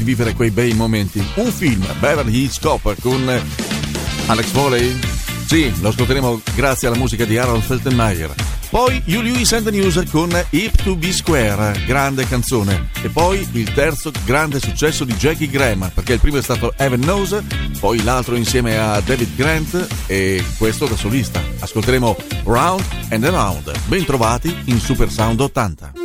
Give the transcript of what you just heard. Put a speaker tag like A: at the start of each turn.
A: vivere quei bei momenti. Un film, Beverly Hills Cop con Alex Foley. Sì, lo ascolteremo grazie alla musica di Harold Faltermeyer. Poi You Lewis and the News con Hip to Be Square, grande canzone. E poi il terzo grande successo di Jackie Graham, perché il primo è stato Heaven Knows, poi l'altro insieme a David Grant e questo da solista. Ascolteremo Round and Around. Ben trovati in Super Sound 80.